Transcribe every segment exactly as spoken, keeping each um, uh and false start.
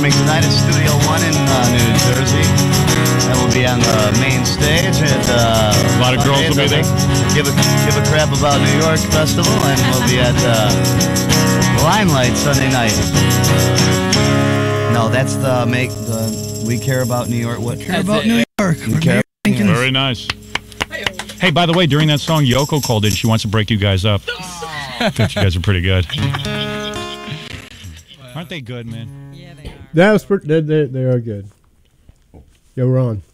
performing tonight at Studio One in uh, New Jersey. And we'll be on the main stage. At, uh, a lot of girls will be there. Give a, give a crap about New York Festival, and we'll be at uh, Limelight Sunday night. No, that's the make the We Care About New York. What? Care About New York. We care. Very nice. Hey, by the way, during that song, Yoko called in. She wants to break you guys up. I think you guys are pretty good. Aren't they good, man? Yeah, they are. That was pretty, they, they, they are good. Yeah, we're on.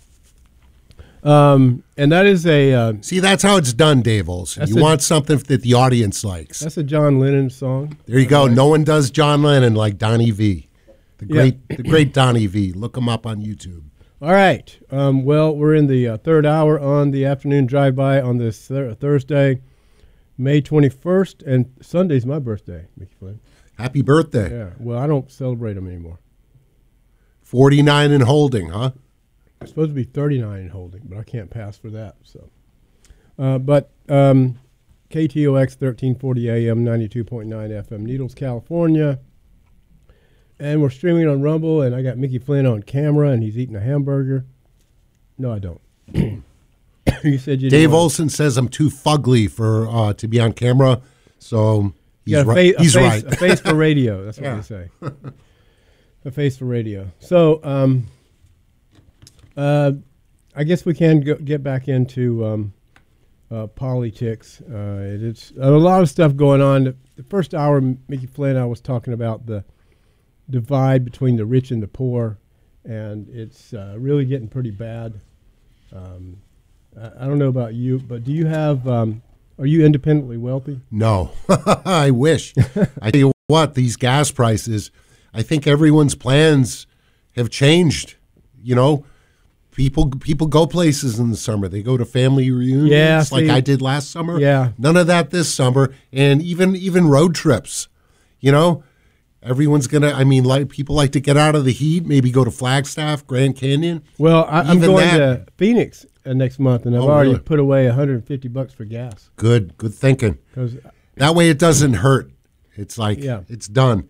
Um, and that is a... Uh, See, that's how it's done, Dave Olson. You a, want something that the audience likes. That's a John Lennon song. There you go. Right. No one does John Lennon like Donnie V. The great yeah. the great Donnie V. Look him up on YouTube. All right. Um, well, we're in the uh, third hour on the afternoon drive-by on this th- Thursday, May twenty-first, and Sunday's my birthday, Mickey Flynn. Happy birthday. Yeah. Well, I don't celebrate them anymore. forty-nine and holding, huh? It's supposed to be thirty-nine and holding, but I can't pass for that. So, uh, But um, K T O X thirteen forty A M, ninety-two point nine F M, Needles, California. And we're streaming on Rumble, and I got Mickey Flynn on camera, and he's eating a hamburger. No, I don't. You said you Dave didn't Olson says I'm too fugly for uh, to be on camera, so he's, yeah, a right. Fa- he's a face, right. A face for radio. That's what yeah. they say. A face for radio. So, um, uh, I guess we can go, get back into um, uh, politics. Uh, it's a lot of stuff going on. The, the first hour, Mickey Flynn, I was talking about the divide between the rich and the poor, and it's uh, really getting pretty bad. Um, I, I don't know about you, but do you have? Um, are you independently wealthy? No, I wish. I tell you what, these gas prices. I think everyone's plans have changed. You know, people people go places in the summer. They go to family reunions, yeah, like see, I did last summer. Yeah, none of that this summer, and even even road trips. You know. Everyone's going to, I mean, like people like to get out of the heat, maybe go to Flagstaff, Grand Canyon. Well, I, I'm going that, to Phoenix uh, next month, and I've oh, already really? put away one hundred fifty bucks for gas. Good, good thinking. 'Cause that way it doesn't hurt. It's like, yeah. it's done.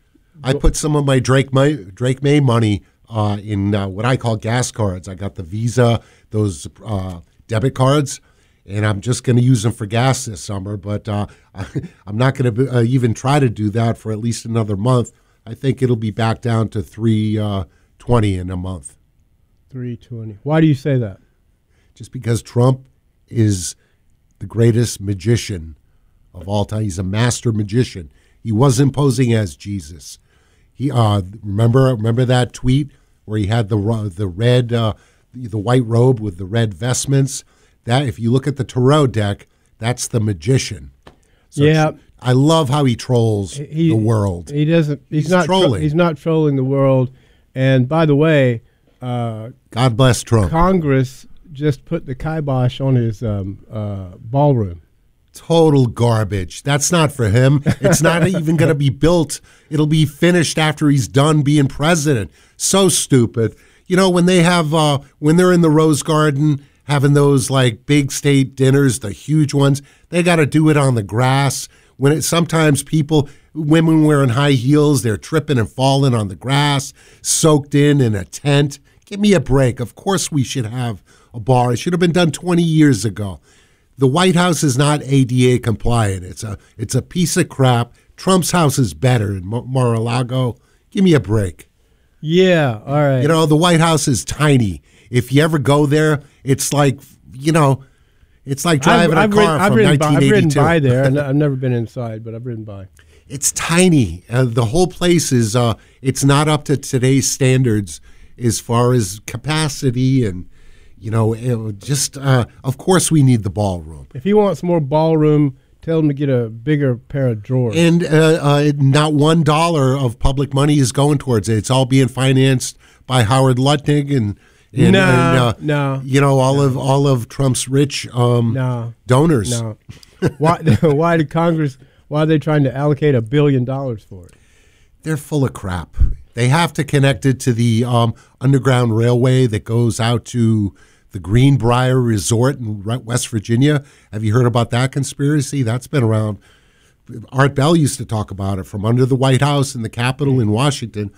I put some of my Drake May, Drake May money uh, in uh, what I call gas cards. I got the Visa, those uh, debit cards. And I'm just going to use them for gas this summer, but uh, I'm not going to uh, even try to do that for at least another month. I think it'll be back down to three twenty in a month. three twenty. Why do you say that? Just because Trump is the greatest magician of all time. He's a master magician. He wasn't posing as Jesus. He uh, remember remember that tweet where he had the the red uh, the white robe with the red vestments. That if you look at the tarot deck, that's the magician. So yeah, I love how he trolls he, the world. He doesn't. He's, he's not trolling. Tro- he's not trolling the world. And by the way, uh, God bless Trump. Congress just put the kibosh on his um, uh, ballroom. Total garbage. That's not for him. It's not even going to be built. It'll be finished after he's done being president. So stupid. You know, when they have uh, when they're in the Rose Garden. Having those like big state dinners, the huge ones, they got to do it on the grass. When it sometimes people, women wearing high heels, they're tripping and falling on the grass, soaked in in a tent. Give me a break. Of course we should have a bar. It should have been done twenty years ago. The White House is not A D A compliant. It's a it's a piece of crap. Trump's house is better in Mar-a-Lago. Give me a break. Yeah, all right. You know, the White House is tiny. If you ever go there, it's like, you know, it's like driving I've, a I've car ridden, from I've nineteen eighty-two. I've ridden by there, and I've never been inside, but I've ridden by. It's tiny. Uh, the whole place is, uh, it's not up to today's standards as far as capacity and, you know, it just, uh, of course we need the ballroom. If he wants more ballroom, tell him to get a bigger pair of drawers. And uh, uh, not one dollar of public money is going towards it. It's all being financed by Howard Lutnick and, and, no, and uh, no, you know, all no. of all of Trump's rich um, no, donors. No. Why? Why did Congress? Why are they trying to allocate a billion dollars for it? They're full of crap. They have to connect it to the um, underground railway that goes out to the Greenbrier Resort in West Virginia. Have you heard about that conspiracy? That's been around. Art Bell used to talk about it from under the White House and the Capitol in Washington.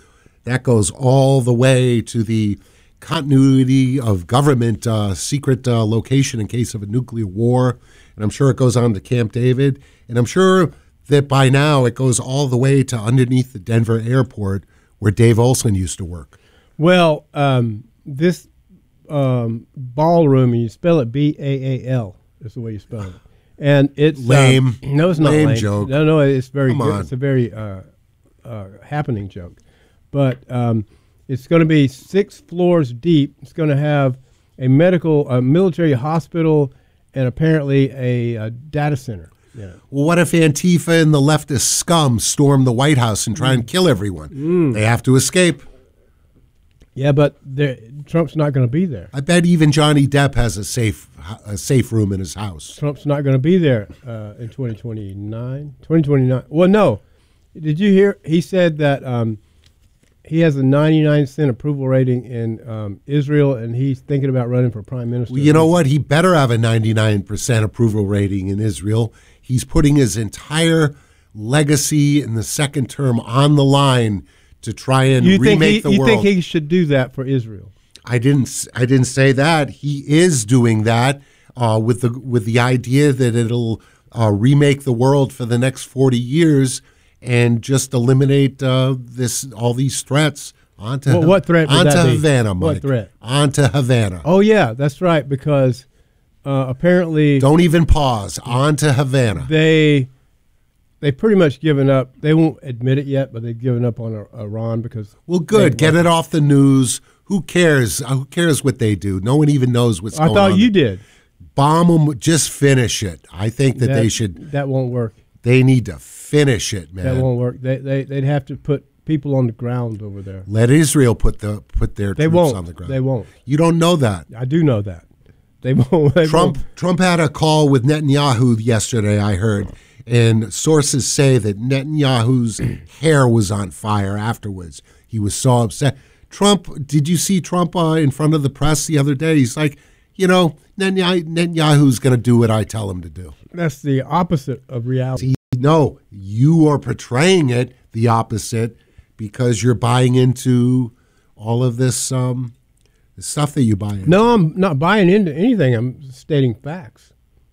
That goes all the way to the continuity of government uh, secret uh, location in case of a nuclear war. And I'm sure it goes on to Camp David. And I'm sure that by now it goes all the way to underneath the Denver airport where Dave Olson used to work. Well, um, this um, ballroom, and you spell it B A A L, is the way you spell it. And it's lame. Um, no, it's not lame. lame joke. No, no, it's very Come good. on. It's a very uh, uh, happening joke. But um, it's going to be six floors deep. It's going to have a medical, a military hospital, and apparently a, a data center. Yeah. Well, what if Antifa and the leftist scum storm the White House and try and kill everyone? Mm. They have to escape. Yeah, but Trump's not going to be there. I bet even Johnny Depp has a safe a safe room in his house. Trump's not going to be there uh, in twenty twenty-nine. twenty twenty-nine. Well, no. Did you hear? He said that um, he has a ninety-nine percent approval rating in um, Israel, and he's thinking about running for prime minister. Well, you know what? He better have a ninety-nine percent approval rating in Israel. He's putting his entire legacy in the second term on the line to try and you think remake he, the you world. You think he should do that for Israel? I didn't. I didn't say that. He is doing that uh, with the with the idea that it'll uh, remake the world for the next forty years and just eliminate uh, this all these threats onto What, what threat would onto that be? Havana, Mike. What threat? Onto Havana. Oh yeah, that's right. Because uh, apparently, Don't even pause. Onto Havana. they they've pretty much given up. They won't admit it yet, but they've given up on Iran because. Well, good. they- Get it off the news. Who cares? Uh, Who cares what they do? No one even knows what's I going on. thought you did. Bomb them. Just finish it. I think that, they should. That won't work. They need to finish it, man. That won't work. They they they'd have to put people on the ground over there. Let Israel put the put their They troops won't. on the ground. They won't. You don't know that. I do know that. They won't. They Trump won't. Trump had a call with Netanyahu yesterday, I heard, and sources say that Netanyahu's hair was on fire afterwards. He was so upset. Trump, did you see Trump uh, in front of the press the other day? He's like, you know, Netany- Netanyahu's going to do what I tell him to do. That's the opposite of reality. No, you are portraying it the opposite because you're buying into all of this um, the stuff that you buy into. No, I'm not buying into anything. I'm stating facts.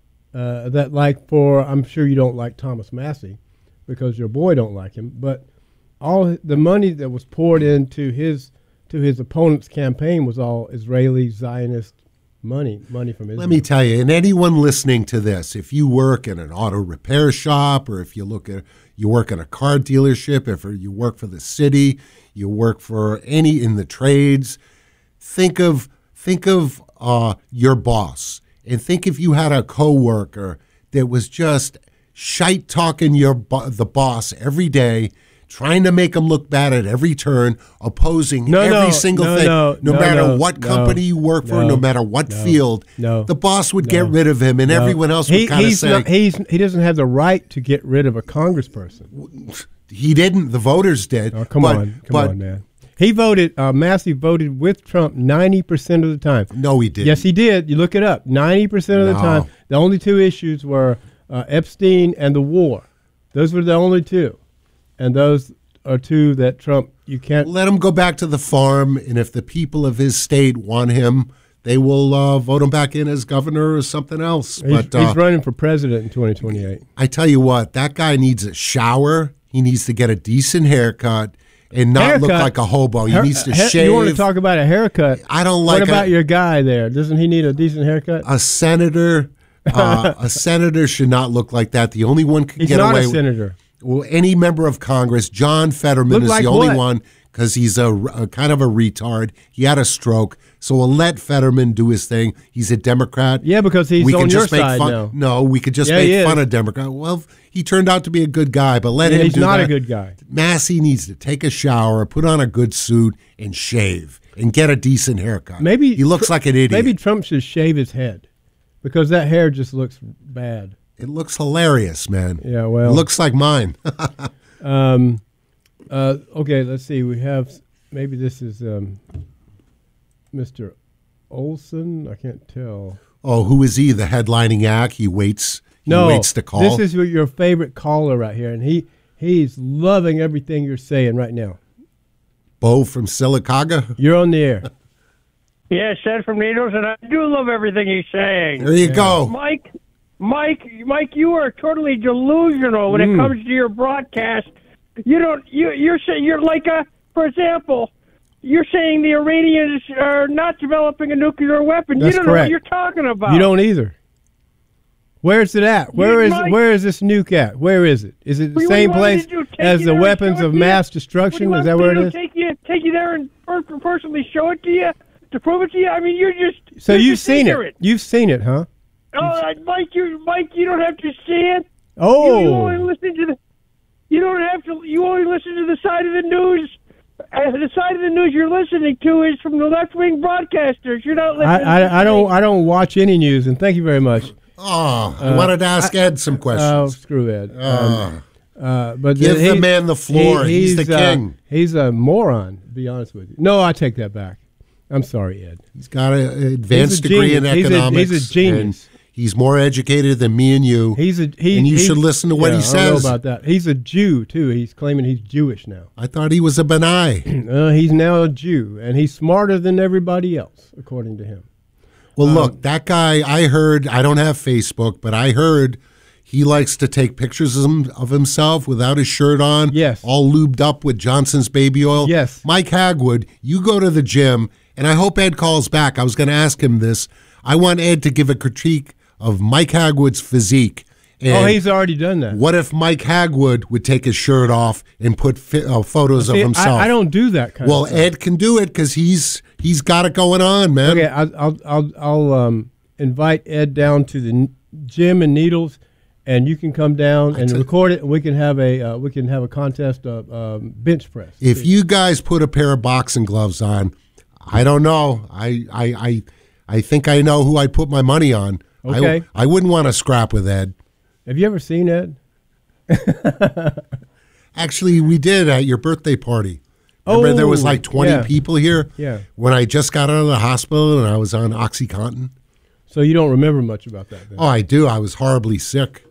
Uh, that like for I'm sure you don't like Thomas Massey because your boy don't like him, but all the money that was poured into his to his opponent's campaign was all Israeli Zionist money, money from Israel. Let me tell you, and anyone listening to this, if you work in an auto repair shop, or if you look at you work in a car dealership, if you work for the city, you work for any in the trades, think of think of uh, your boss, and think if you had a coworker that was just shite talking your bo- the boss every day, trying to make him look bad at every turn, opposing No, every no, single no, thing, no, no, matter no, what no, company you work for, no, no matter what no, field, no, the boss would no, get rid of him, and No. everyone else He- would kind of he's say, not, he's, he doesn't have the right to get rid of a congressperson. he didn't, the voters did. Oh, come but, on, come but on, man. He voted, uh, Massey voted with Trump ninety percent of the time. No, he didn't. Yes, he did. You look it up. ninety percent of the No. time. The only two issues were uh, Epstein and the war. Those were the only two. And those are two that Trump, you can't. Let him go back to the farm, and if the people of his state want him, they will uh, vote him back in as governor or something else. He's, but uh, he's running for president in twenty twenty-eight. I tell you what, that guy needs a shower. He needs to get a decent haircut and not look Haircut? like a hobo. He Hair- needs to hair- shave. You want to talk about a haircut? I don't like What about a- your guy there? Doesn't he need a decent haircut? a senator. Uh, a senator should not look like that. The only one could He's get not away a with senator. well, any member of Congress. John Fetterman Look is like the only what? one because he's a, a kind of a retard. He had a stroke, so we'll let Fetterman do his thing. He's a Democrat. Yeah, because he's we on can your just make side fun. now. No, we could just Yeah, he make is. fun of Democrat. Well, he turned out to be a good guy, but let Yeah, him he's do not that. a good guy. Massey needs to take a shower, put on a good suit, and shave, and get a decent haircut. Maybe he looks Tr- like an idiot. Maybe Trump should shave his head because that hair just looks bad. It looks hilarious, man. Yeah, well- it looks like mine. Um, uh, okay, let's see. We have maybe this is um, Mister Olson. I can't tell. Oh, who is he? The headlining act. He waits. He No, waits to call. this is your- your favorite caller right here, and he he's loving everything you're saying right now. Bo from Sylacauga. You're on the air. Yes, Ed from Needles, and I do love everything he's saying. There you yeah. go. Mike, Mike, Mike, you are totally delusional when mm. it comes to your broadcast. You don't, you, you're saying, you're like a, for example, you're saying the Iranians are not developing a nuclear weapon. That's you don't correct. know what you're talking about. You don't either. Where's it at? Where you is might, where is this nuke at? Where is it? Is it the what same place as the weapons of mass you? destruction? Is that where it is? Take you, take you there and personally show it to you to prove it to you. I mean, you're just so you're you've just seen ignorant. it. You've seen it, huh? Oh, Mike, you Mike, you don't have to see it. Oh, you, you only listen to the. You don't have to. You only listen to the side of the news. Uh, the side of the news you're listening to is from the left wing broadcasters. You're not listening. I, to I, I don't. I don't watch any news, and thank you very much. Oh, I uh, wanted to ask Ed some questions. Oh, screw Ed. Uh, um, uh, but give he, the man the floor. He, he's, he's the king. Uh, he's a moron, to be honest with you. No, I take that back. I'm sorry, Ed. He's got an advanced a degree in genius. economics. He's a, he's a genius. He's more educated than me and you. He's a he, and you he, should listen to what yeah, he says. I don't know about that. He's a Jew too. He's claiming he's Jewish now. I thought he was a Benai. uh, he's now a Jew, and he's smarter than everybody else, according to him. Well, um, look, that guy. I heard. I don't have Facebook, but I heard he likes to take pictures of, him, of himself without his shirt on. Yes, all lubed up with Johnson's baby oil. Yes, Mike Hagwood, you go to the gym, and I hope Ed calls back. I was going to ask him this. I want Ed to give a critique of Mike Hagwood's physique. And oh, he's already done that. What if Mike Hagwood would take his shirt off and put fi- uh, photos See, of himself? I, I don't do that kind well, of stuff. Ed can do it because he's he's got it going on, man. Okay, I'll I'll I'll, I'll um, invite Ed down to the n- gym and Needles, and you can come down and record it, and we can have a uh, we can have a contest of um, bench press. If See. you guys put a pair of boxing gloves on, I don't know. I I I, I think I know who I'd put my money on. Okay. I, I wouldn't want to scrap with Ed. Have you ever seen Ed? Actually, we did at your birthday party. Remember oh, there was like twenty yeah. people here? Yeah. When I just got out of the hospital and I was on OxyContin. So you don't remember much about that then? Oh, I do. I was horribly sick.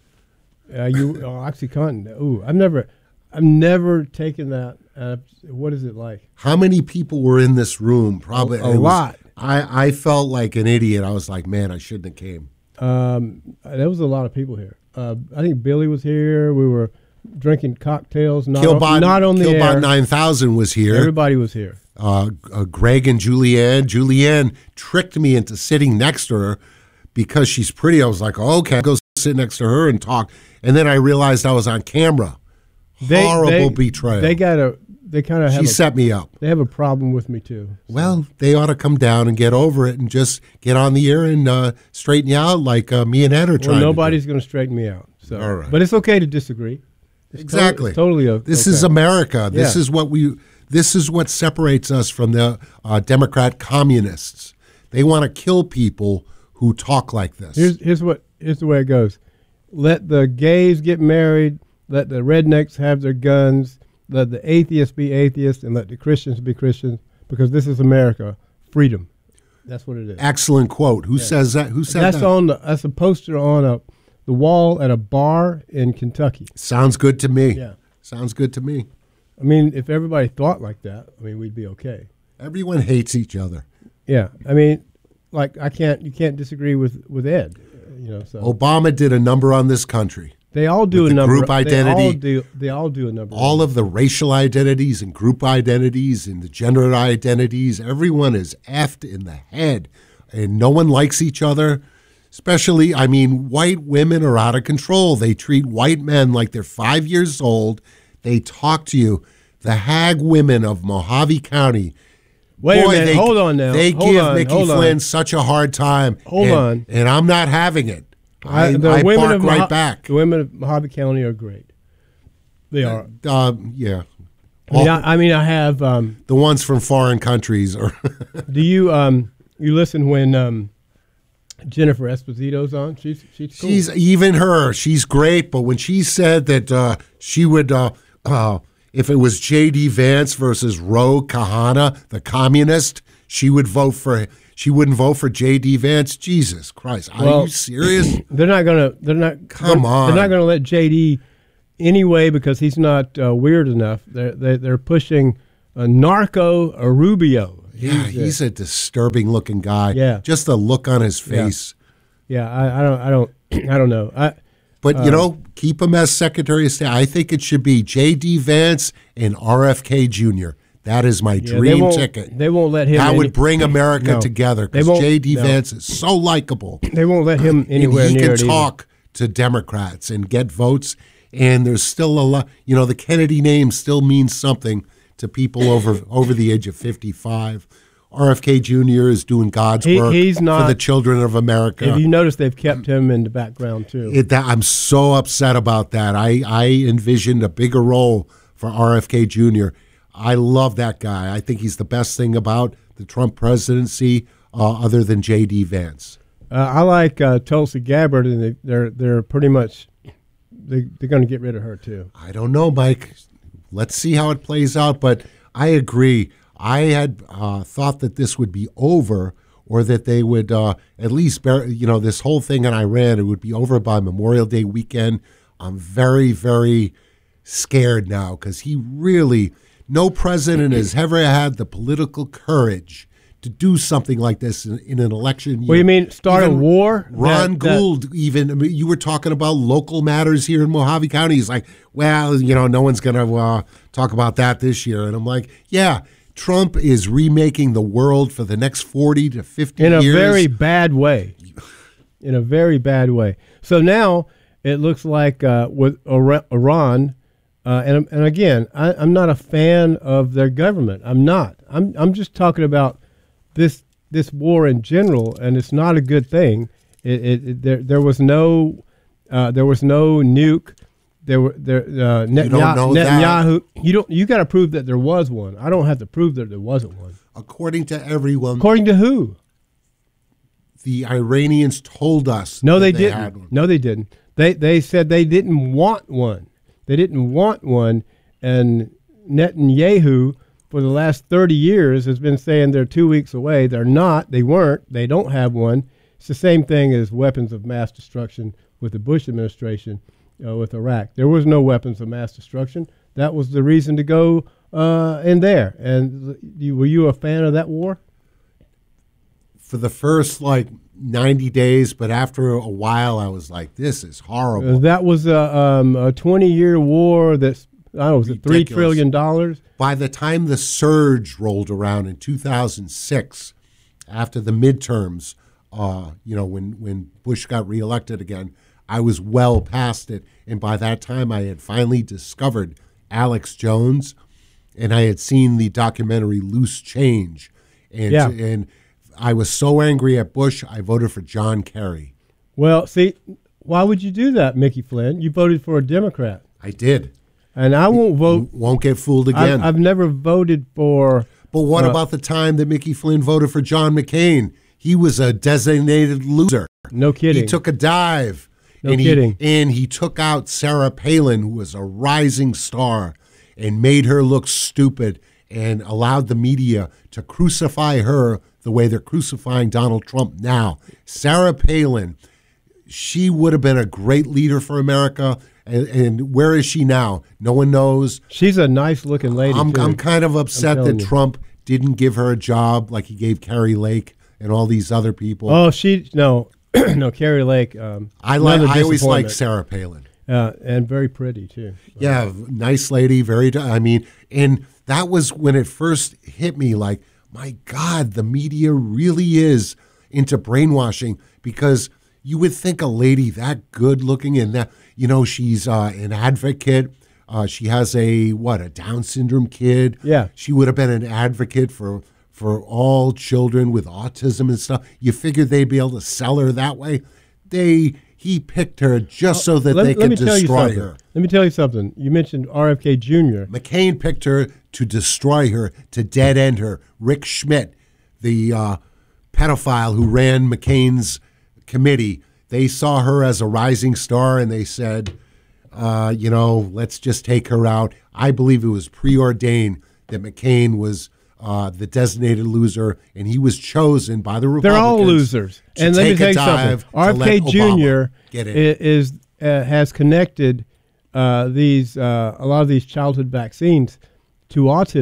Uh, you oh, OxyContin. Ooh, I've never, I've never taken that. Uh, what is it like? How many people were in this room? Probably a, a lot. Was, I, I felt like an idiot. I was like, man, I shouldn't have came. Um, there was a lot of people here. Uh, I think Billy was here. We were drinking cocktails. Not Killbot, on, not on the Killbot air. nine thousand was here. Everybody was here. Uh, uh, Greg and Julianne. Julianne tricked me into sitting next to her because she's pretty. I was like, oh, okay, I'll go sit next to her and talk. And then I realized I was on camera. They, Horrible they, betrayal. They got a. They kind of have. She a, set me up. They have a problem with me too. So. Well, they ought to come down and get over it and just get on the air and uh, straighten you out like uh, me and Ed are trying. Well, nobody's to going to straighten me out. So, all right. But it's okay to disagree. It's exactly. Totally. totally this okay. is America. This yeah. is what we. This is what separates us from the uh, Democrat communists. They want to kill people who talk like this. Here's here's what here's the way it goes. Let the gays get married. Let the rednecks have their guns. Let the atheists be atheists, and let the Christians be Christians, because this is America. Freedom. That's what it is. Excellent quote. Who yeah. says that? Who said that's that? on the, that's a poster on a the wall at a bar in Kentucky. Sounds good to me. Yeah. Sounds good to me. I mean, if everybody thought like that, I mean, we'd be okay. Everyone hates each other. Yeah. I mean, like I can't you can't disagree with, with Ed. You know. So Obama did a number on this country. They all do With a the number. Group identity. They all do. They all do a number. All of the racial identities and group identities and the gender identities. Everyone is effed in the head, and no one likes each other. Especially, I mean, white women are out of control. They treat white men like they're five years old. They talk to you. The hag women of Mojave County. Wait boy, a minute. They, hold on now. They hold give on, Mickey hold Flynn on. such a hard time. Hold and, on. And I'm not having it. I, I, the I women bark of right Moha- back. The women of Mojave County are great. They are. Uh, yeah. I mean, I, I mean, I have. Um, the ones from foreign countries are. do you um you listen when um Jennifer Esposito's on? She's she's cool. She's even her. She's great, but when she said that uh, she would, uh, uh, if it was J D Vance versus Ro Kahana, the communist, she would vote for. She wouldn't vote for J D Vance. Jesus Christ, are well, you serious? They're not gonna. They're not. Come they're, on. They're not gonna let J D anyway because he's not uh, weird enough. They're they, they're pushing uh, Narco Rubio. Yeah, He's, he's uh, a disturbing looking guy. Yeah. Just the look on his face. Yeah, I, I don't, I don't, I don't know. I, But, uh, you know, keep him as Secretary of State. I think it should be J D. Vance and R F K Junior That is my yeah, they dream won't- ticket. They won't let him. That any- would bring America No. together They because won't- J D. no. Vance is so likable. They won't let him anywhere and he near can it talk to Democrats and get votes. And there's still a lot, you know, the Kennedy name still means something to people over over the age of fifty-five. R F K Junior is doing God's He- work he's not- for the children of America. If you notice, they've kept him in the background too. It, that, I'm so upset about that. I, I envisioned a bigger role for R F K Junior I love that guy. I think he's the best thing about the Trump presidency, uh, other than J D. Vance. Uh, I like uh, Tulsi Gabbard, and they, they're they're pretty much they, they're going to get rid of her too. I don't know, Mike. Let's see how it plays out. But I agree. I had uh, thought that this would be over, or that they would uh, at least, bear, you know, this whole thing in Iran, it would be over by Memorial Day weekend. I'm very, very scared now because he really, no president has ever had the political courage to do something like this in, in an election year. What do you mean, start Even a war? Ron That- that- Gould, even, I mean, you were talking about local matters here in Mojave County. He's like, well, you know, no one's going to uh, talk about that this year. And I'm like, yeah, Trump is remaking the world for the next forty to fifty in a years. very bad way. In a very bad way. So now it looks like uh, with Ira- Iran, uh, and and again, I, I'm not a fan of their government. I'm not. I'm I'm just talking about this this war in general, and it's not a good thing. It, it, it there there was no uh, there was no nuke. There were there uh, Netanyahu, don't know that. Netanyahu. You don't. You got to prove that there was one. I don't have to prove that there wasn't one. According to everyone, According to who? the Iranians told us No, that they, had didn't. one. No, they didn't. They they said they didn't want one. They didn't want one, and Netanyahu for the last thirty years has been saying they're two weeks away. They're not. They weren't. They don't have one. It's the same thing as weapons of mass destruction with the Bush administration uh, with Iraq. There was no weapons of mass destruction. That was the reason to go uh, in there. And you, were you a fan of that war? For the first like ninety days, but after a while, I was like, this is horrible. Uh, that was a, um, a twenty-year war that's, I don't know, was it three Ridiculous. trillion dollars? By the time the surge rolled around in two thousand six, after the midterms, uh, you know, when, when Bush got reelected again, I was well past it. And by that time, I had finally discovered Alex Jones, and I had seen the documentary Loose Change. And, Yeah. and I was so angry at Bush, I voted for John Kerry. Well, see, why would you do that, Mickey Flynn? You voted for a Democrat. I did. And I won't vote. Won't get fooled I've, again. I've never voted for. But what Uh, about the time that Mickey Flynn voted for John McCain? He was a designated loser. No kidding. He took a dive. No and kidding. He, and he took out Sarah Palin, who was a rising star, and made her look stupid and allowed the media to crucify her the way they're crucifying Donald Trump now. Sarah Palin, she would have been a great leader for America. And, and where is she now? No one knows. She's a nice looking lady. I'm, too. I'm kind of upset telling that you. Trump didn't give her a job like he gave Carrie Lake and all these other people. Oh, she no, no, Carrie Lake. Um, I like. another I always like disappointment. Sarah Palin. uh, and very pretty too. Yeah, nice lady. Very. I mean, and that was when it first hit me. Like, my God, the media really is into brainwashing, because you would think a lady that good looking and that, you know, she's uh, an advocate. Uh, she has a what a Down syndrome kid. Yeah. She would have been an advocate for for all children with autism and stuff. You figured they'd be able to sell her that way. They he picked her just so that let, they let me could tell you destroy something. her. Let me tell you something. You mentioned R F K Junior McCain picked her to destroy her, to dead end her. Rick Schmidt, the uh, pedophile who ran McCain's committee, they saw her as a rising star, and they said, uh, you know, let's just take her out. I believe it was preordained that McCain was uh, the designated loser, and he was chosen by the Republicans. They're all losers. to And let me take tell a you dive something. to R F K let Obama Junior get in. i- is uh, has connected uh, these uh, a lot of these childhood vaccines to autism.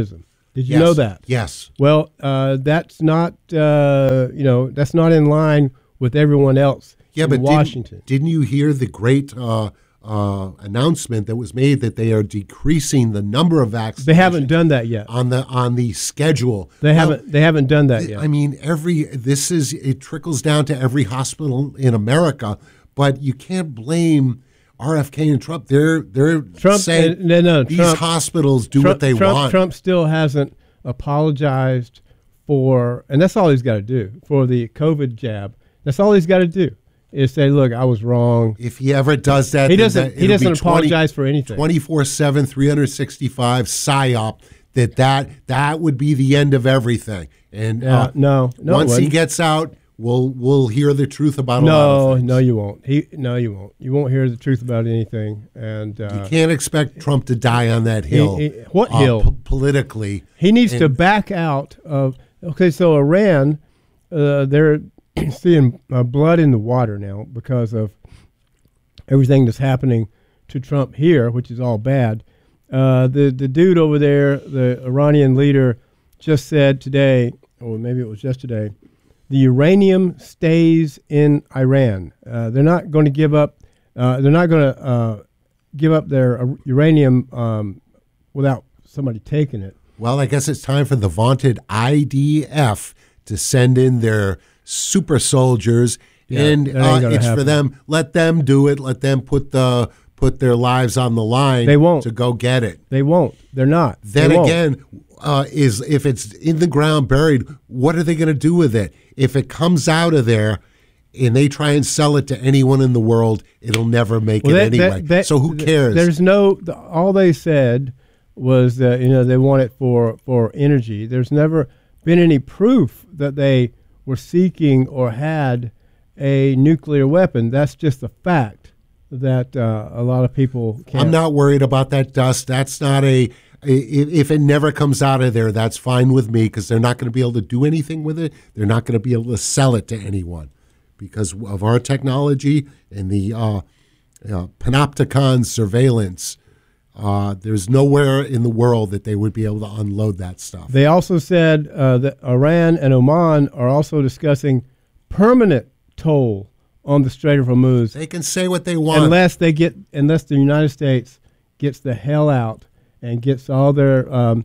Did you Yes. know that? Yes. Well, uh, that's not uh, you know that's not in line with everyone else Yeah, in but Washington. Didn't, didn't you hear the great uh, uh, announcement that was made that they are decreasing the number of vaccinations? They haven't done that yet. on the on the schedule. They Well, haven't. They haven't done that yet. I mean, every this is it trickles down to every hospital in America, but you can't blame R F K and Trump. They're they're Trump, saying uh, no, no, these Trump- hospitals do Trump, what they Trump, want. Trump still hasn't apologized for, and that's all he's got to do for the COVID jab. That's all he's got to do is say, "Look, I was wrong." If he ever does that, He then doesn't. that- He it'll be doesn't apologize for anything. twenty-four seven, three hundred sixty-five psyop. That that that would be the end of everything. And Yeah, uh, no, no, it once he wouldn't. gets out, we'll we'll hear the truth about a lot No, of things. no, you won't. He, no, you won't. You won't hear the truth about anything. And uh, You can't expect Trump to die on that hill. he- what uh, hill? po- politically. He needs to And- back out of. Okay, so Iran, uh, they're seeing uh, blood in the water now because of everything that's happening to Trump here, which is all bad. Uh, the the dude over there, the Iranian leader, just said today, or maybe it was yesterday, the uranium stays in Iran. Uh, they're not going to give up. Uh, they're not going to uh, give up their uh, uranium um, without somebody taking it. Well, I guess it's time for the vaunted I D F to send in their super soldiers, Yeah, and that ain't uh, gonna it's for happen. them. Let them do it. Let them put the put their lives on the line. They won't. to go get it. They won't. They're not. Then They won't. again, uh, is if it's in the ground buried, what are they going to do with it? If it comes out of there and they try and sell it to anyone in the world, it'll never make Well, it that- that- anyway. that- so who th- cares? There's no. The, all they said was that you know they want it for for energy. There's never been any proof that they were seeking or had a nuclear weapon. That's just a fact that uh, a lot of people can't. I'm not worried about that dust. That's not a. i- If it never comes out of there, that's fine with me because they're not going to be able to do anything with it. They're not going to be able to sell it to anyone because of our technology and the uh, uh, panopticon surveillance. Uh, there's nowhere in the world that they would be able to unload that stuff. They also said uh, that Iran and Oman are also discussing permanent toll on the Strait of Hormuz. They can say what they want. unless they get unless the United States gets the hell out and gets all their um,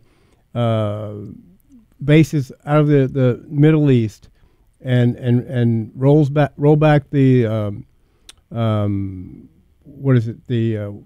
uh, bases out of the, the Middle East and and and rolls back roll back the um, um, what is it the uh,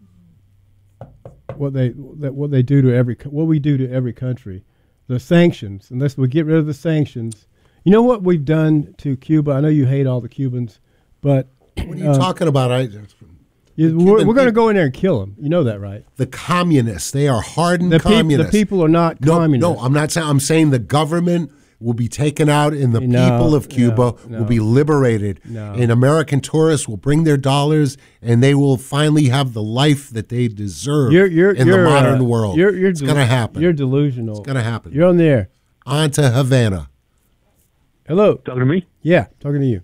what they that what they do to every co- what we do to every country, the sanctions. Unless we get rid of the sanctions, you know what we've done to Cuba. I know you hate all the Cubans, but What are you uh, talking about? I, you- The we're Cuban we're going to peop- go in there and kill them. You know that, right? the communists, they are hardened The, peop- the communists. people are not no, communists. no, I'm not saying. I'm saying the government will be taken out, and the No, people of Cuba no, will be liberated, No. and American tourists will bring their dollars, and they will finally have the life that they deserve You're, you're, in you're, the modern uh, world. You're, you're it's del- going to happen. You're delusional. It's going to happen. You're on the air. On to Havana. Hello. Talking to me? Yeah, talking to you.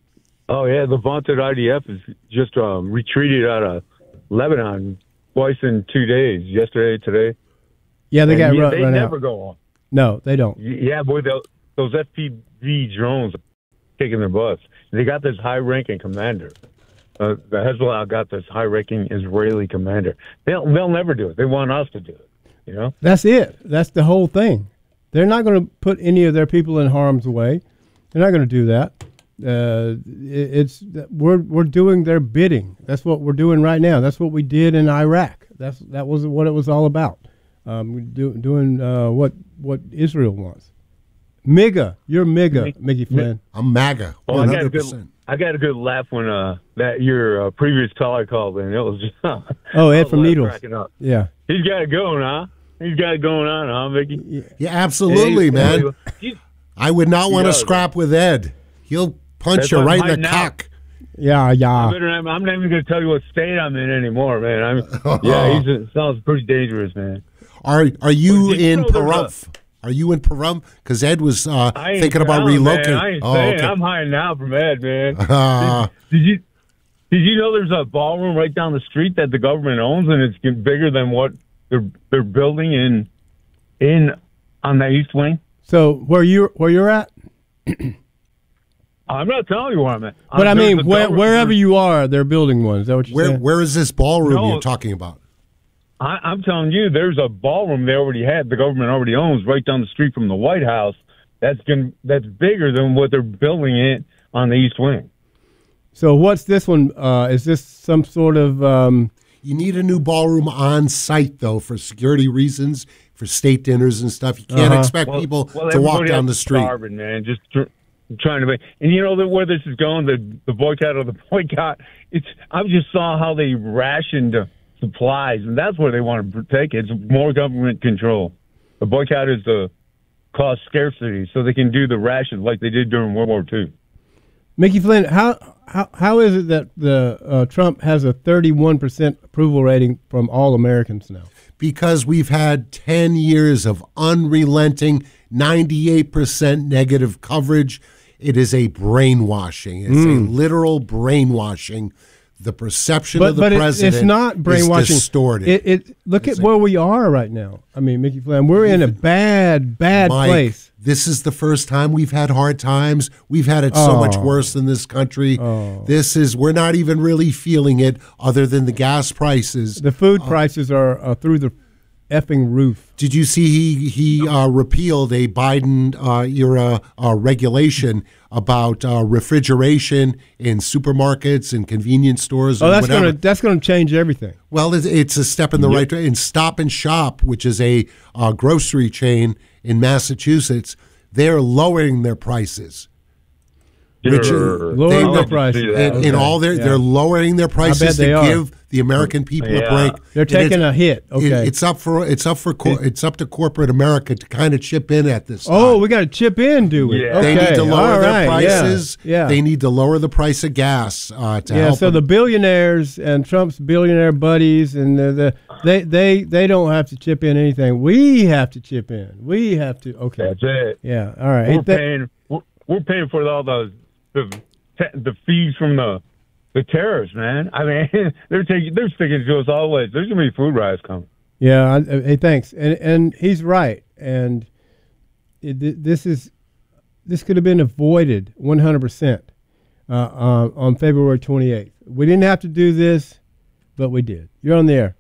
Oh, yeah. The vaunted I D F is just um, retreated out of Lebanon twice in two days, yesterday, today. Yeah, they And got yeah, run, they run never out. go on. No, they don't. Y- Yeah, boy, those those F P V drones are kicking their butts. They got this high-ranking commander. Uh, the Hezbollah got this high-ranking Israeli commander. They'll they'll never do it. They want us to do it. You know? That's it. That's the whole thing. They're not going to put any of their people in harm's way. They're not going to do that. Uh, it, it's we're we're doing their bidding. That's what we're doing right now. That's what we did in Iraq. That's that was what it was all about. Um, we do, doing uh, what what Israel wants. MIGA, you're MIGA, Mickey Flynn. I'm MAGA. Oh, I one got a hundred good percent. I got a good laugh when uh that your uh, previous caller called in. It was just Oh, I Ed was from laugh Needles. cracking up. Yeah. He's got it going, huh? He's got it going on, huh, Vicky? Yeah, absolutely, Yeah, man. he's- he's- I would not want to does. scrap with Ed. He'll punch That's you why I'm right in hiding the out. cock. Yeah, I yeah. better not- I'm not even going to tell you what state I'm in anymore, man. I'm, yeah, he's a, sounds pretty dangerous, man. Are are you Well, did you in know there's Pahrump? Are you in Pahrump? Because Ed was uh, I ain't thinking about down, relocating. Man. I ain't Oh, saying. okay. I'm hiding out from Ed, man. Uh, Did you did you know there's a ballroom right down the street that the government owns, and it's bigger than what they're they're building in in on the East Wing. So where you where you're at? I'm not telling you where I'm at. But I I'm- mean, there's a where, government- wherever you are, they're building one. Is that what you're Where saying? where is this ballroom No. you're talking about? I, I'm telling you, there's a ballroom they already had. The government already owns right down the street from the White House. That's going that's bigger than what they're building it on the East Wing. So what's this one? Uh, is this some sort of? Um, You need a new ballroom on site though for security reasons, for state dinners and stuff. You can't Uh-huh. expect Well, people well, to walk everybody down else the is street. starving, man. Just tr- trying to make. And you know the, where this is going, the the boycott of the boycott. It's I just saw how they rationed supplies, and that's where they want to take it. It's more government control. The boycott is to cause scarcity, so they can do the rations like they did during World War Two. Mickey Flynn, how how how is it that the uh, Trump has a thirty-one percent approval rating from all Americans now? Because we've had ten years of unrelenting ninety-eight percent negative coverage. It is a brainwashing. It's Mm. a literal brainwashing. The perception But of the but it, president it's not brainwashing. is distorted. It, it look It's at a- where we are right now. I mean, Mickey Flynn, we're in a bad bad Mike, place. this is the first time we've had hard times. We've had it so Oh. much worse in this country. Oh. This is we're not even really feeling it other than the gas prices. The food prices are uh, through the effing roof. Did you see he he uh, repealed a Biden uh, era uh, regulation about uh, refrigeration in supermarkets and convenience stores? Oh, and that's whatever. gonna that's gonna change everything. Well, it's, it's a step in the right direction. In Stop and Shop, which is a uh, grocery chain in Massachusetts, they're lowering their prices. Which, Sure. Lowering I'd their like to prices. see in, that. in Okay. all their, Yeah. they're lowering their prices they to are. give the American people a Yeah. break. They're And taking it's- a hit. it- Okay. it's up for it's up for cor- it's up to corporate America to kind of chip in at this. oh, time. we got to chip in, do we? Yeah. They Okay. need to lower All their right. Yeah. prices. Yeah. They need to lower the price of gas uh, to Yeah, help. so them. the billionaires and Trump's billionaire buddies and the, the they they they don't have to chip in anything. We have to chip in. We have to. Okay. That's it. Yeah. All right. Hey, We're th- paying. We're, we're paying for all the the the fees from the the terrorists, man. I mean, they're taking they're sticking to us always. There's gonna be food riots coming. yeah. I, I- hey, thanks. And and he's right. And it, th- this is this could have been avoided one hundred percent uh, uh, on February twenty-eighth. We didn't have to do this, but we did. You're on the air.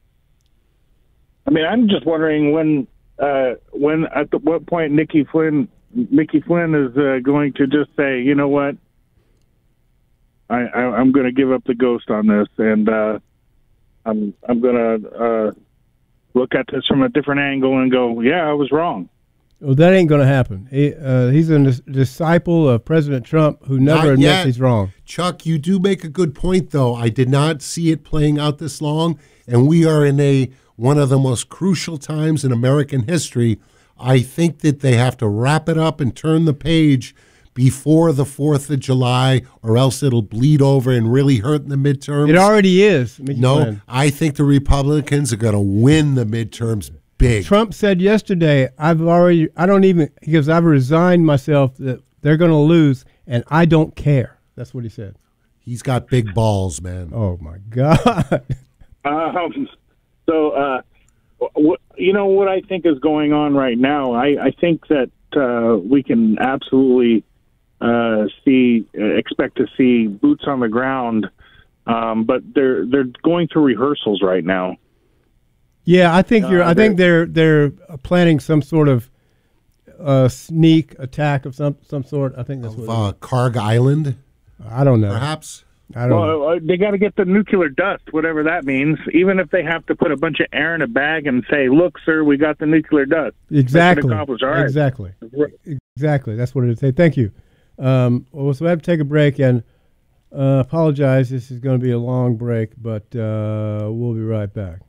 I mean, I'm just wondering when, uh, when at the, what point Nikki Flynn, Mickey Flynn is uh, going to just say, you know what, I, I I'm going to give up the ghost on this, and uh, I'm I'm going to uh, look at this from a different angle and go, yeah, I was wrong. Well, that ain't going to happen. He, uh, he's a dis- disciple of President Trump who never Not admits yet. he's wrong. Chuck, you do make a good point, though. I did not see it playing out this long, and we are in a one of the most crucial times in American history. I think that they have to wrap it up and turn the page before the fourth of July, or else it'll bleed over and really hurt in the midterms. It already is. Mickey no, Flynn. I think the Republicans are going to win the midterms big. Trump said yesterday, I've already, I don't even, he goes, I've resigned myself that they're going to lose, and I don't care. That's what he said. He's got big balls, man. Oh, my God. Um, so, uh, what, you know what I think is going on right now? I, I think that uh, we can absolutely uh, see, uh, expect to see boots on the ground, um, but they're they're going through rehearsals right now. Yeah, I think you're, Uh, I think they're, they're planning some sort of uh, sneak attack of some, some sort. I think that's what it Uh, Karg Island, is. I don't know. perhaps. I don't know. Well, uh, they got to get the nuclear dust, whatever that means. Even if they have to put a bunch of air in a bag and say, "Look, sir, we got the nuclear dust." Exactly. Mission accomplished. All right. Exactly. Exactly. That's what it is. Hey, thank you. Um, well, so we have to take a break and uh, apologize. This is going to be a long break, but uh, we'll be right back.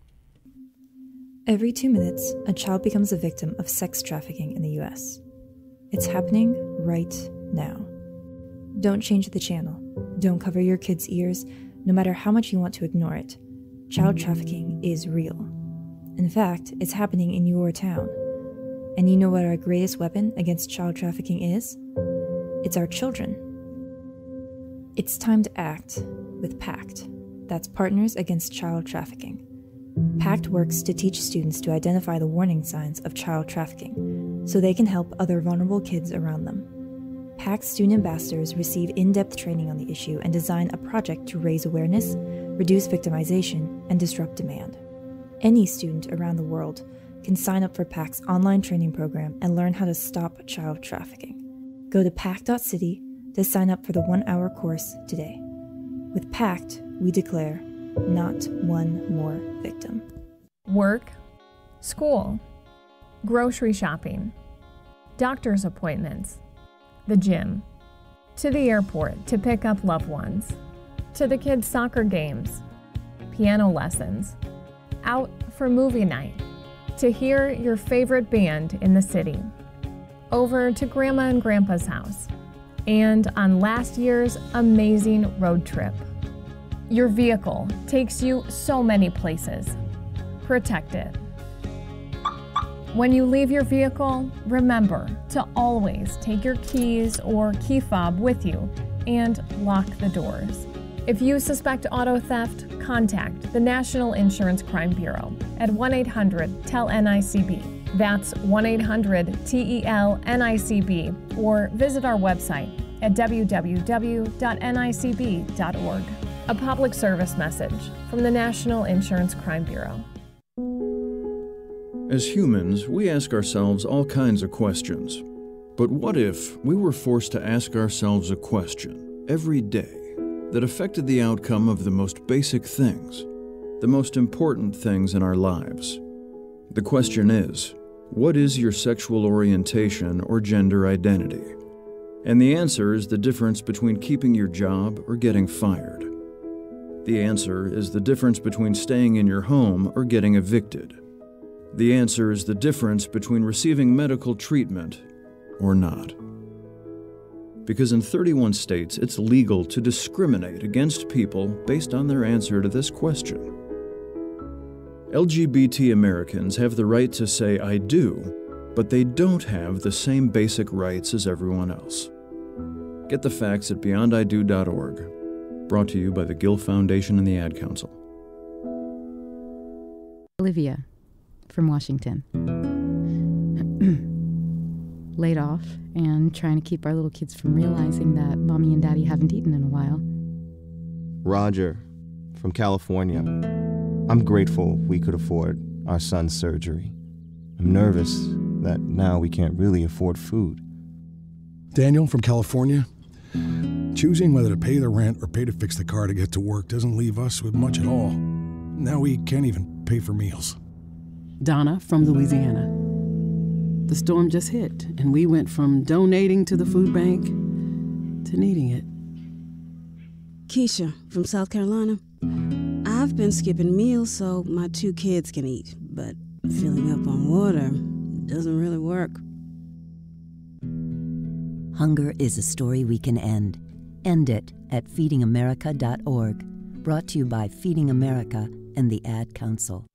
Every two minutes, a child becomes a victim of sex trafficking in the U S. It's happening right now. Don't change the channel. Don't cover your kids' ears, no matter how much you want to ignore it. Child trafficking is real. In fact, it's happening in your town. And you know what our greatest weapon against child trafficking is? It's our children. It's time to act with PACT. That's Partners Against Child Trafficking. PACT works to teach students to identify the warning signs of child trafficking so they can help other vulnerable kids around them. PACT student ambassadors receive in-depth training on the issue and design a project to raise awareness, reduce victimization, and disrupt demand. Any student around the world can sign up for PACT's online training program and learn how to stop child trafficking. Go to pact dot city to sign up for the one-hour course today. With PACT, we declare not one more victim. Work, school, grocery shopping, doctor's appointments, the gym, to the airport to pick up loved ones, to the kids' soccer games, piano lessons, out for movie night, to hear your favorite band in the city, over to Grandma and Grandpa's house, and on last year's amazing road trip. Your vehicle takes you so many places. Protect it. When you leave your vehicle, remember to always take your keys or key fob with you and lock the doors. If you suspect auto theft, contact the National Insurance Crime Bureau at one eight hundred T E L N I C B. That's one eight hundred T E L N I C B, or visit our website at w w w dot n i c b dot org. A public service message from the National Insurance Crime Bureau. As humans, we ask ourselves all kinds of questions. But what if we were forced to ask ourselves a question every day that affected the outcome of the most basic things, the most important things in our lives? The question is, what is your sexual orientation or gender identity? And the answer is the difference between keeping your job or getting fired. The answer is the difference between staying in your home or getting evicted. The answer is the difference between receiving medical treatment or not. Because in thirty-one states, it's legal to discriminate against people based on their answer to this question. L G B T Americans have the right to say I do, but they don't have the same basic rights as everyone else. Get the facts at beyond I do dot org. Brought to you by the Gill Foundation and the Ad Council. Olivia from Washington. Laid off and trying to keep our little kids from realizing that mommy and daddy haven't eaten in a while. Roger from California. I'm grateful we could afford our son's surgery. I'm nervous that now we can't really afford food. Daniel from California. Choosing whether to pay the rent or pay to fix the car to get to work doesn't leave us with much at all. Now we can't even pay for meals. Donna from Louisiana. The storm just hit, and we went from donating to the food bank to needing it. Keisha from South Carolina. I've been skipping meals so my two kids can eat, but filling up on water doesn't really work. Hunger is a story we can end. End it at feeding america dot org. Brought to you by Feeding America and the Ad Council.